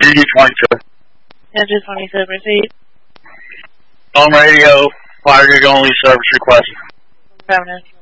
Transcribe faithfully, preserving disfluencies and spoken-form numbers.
G twenty-two. Yeah, G twenty-two, proceed. On radio, fire gig only service request. Affirmative.